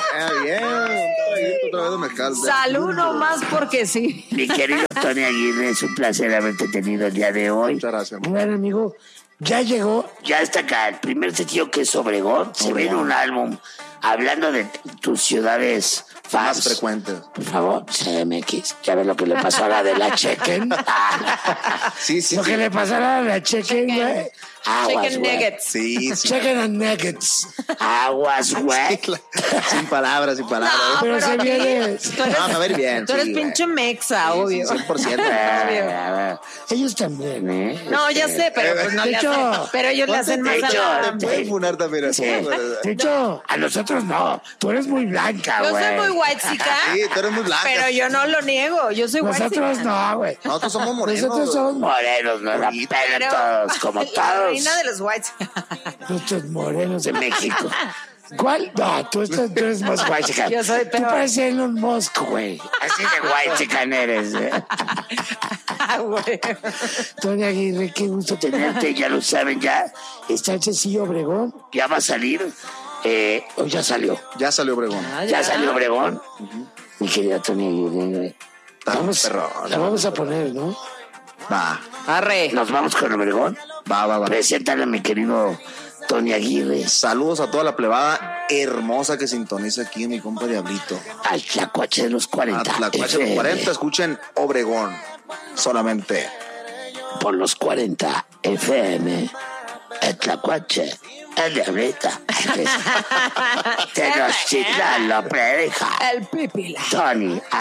Bien. Otra vez de mezcal. Salud nomás porque sí. Mi querido Tony Aguirre, es un placer haberte tenido el día de hoy. Muchas gracias. Bueno, amigo, ya llegó, ya está acá el primer sencillo que es Obregón. Se viene un álbum hablando de tus ciudades Más frecuentes. Por favor, CMX, ya ves lo que le pasó a la de la Chequen. Sí. Lo que le pasó a la de la Chequen, güey. Aguas, Chicken güey. nuggets. Sí. Chicken and nuggets. Aguas, güey. Sin palabras. No, Pero se viene. Tú eres, No, me va a ir bien. tú eres sí, pinche mexa, obvio. 100%. Ellos también, ¿eh? No, ya sé, pero pues no De le hecho, hacen. Pero ellos le hacen más a la... Te pueden funar también así. Sí. De hecho, a nosotros no. Tú eres muy blanca, Yo güey. soy muy whitezica, Sí, tú eres muy blanca. pero yo no lo niego. Yo soy Nosotros whitezica. no, güey. Nosotros somos morenos. Nosotros somos morenos, no la Bonito. pegan todos, como La todos. reina de los whites. Nuestros morenos de México. ¿Cuál? No, tú eres más white chican. Yo soy Tú peor. pareces Elon Musk, güey. Así de white chican eres. Güey. Tony Aguirre, qué gusto tenerte. Ya lo saben, ya está el sencillo Obregón. Ya va a salir. O ya salió. Ya salió Obregón. Ya salió Obregón. Mi querida Tony Aguirre, güey. La vamos a poner, ¿no? Va. Arre. Nos vamos con Obregón. Va. Preséntale a mi querido Tony Aguirre. Saludos a toda la plebada hermosa que sintoniza aquí, mi compa Diablito. Al Tlacuache de los 40. A la cuacha de los 40, escuchen Obregón. Solamente. Por los 40 FM. El Tlacuache. El Diablito. Tenochtitlán lo predica. El pipila. Tony